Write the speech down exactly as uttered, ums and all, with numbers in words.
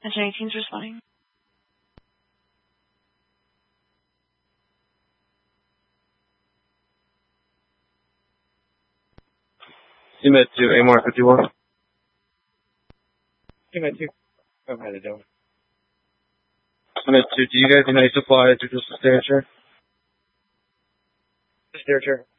Engine eighteen's responding. Submit to A M R fifty-one. Submit to. I'm headed down. Submit to, do you guys have any supplies or just a stair chair? Just stair chair.